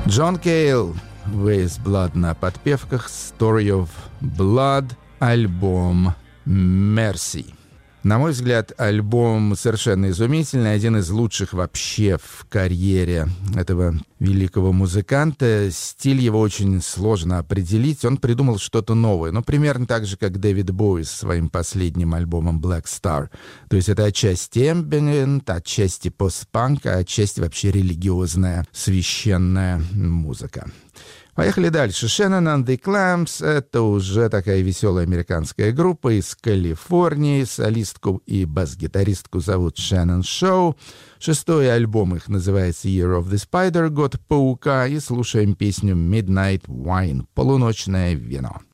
Джон Кейл, With Blood на подпевках, Story of Blood, альбом Mercy. На мой взгляд, альбом совершенно изумительный, один из лучших вообще в карьере этого великого музыканта. Стиль его очень сложно определить, он придумал что-то новое, но примерно так же, как Дэвид Боуи со своим последним альбомом Black Star. То есть это отчасти эмбиент, отчасти постпанк, а отчасти вообще религиозная, священная музыка. Поехали дальше. Shannon and the Clams — это уже такая веселая американская группа из Калифорнии. Солистку и бас-гитаристку зовут Shannon Shaw. 6-й альбом их называется Year of the Spider, год паука. И слушаем песню Midnight Wine, полуночное вино.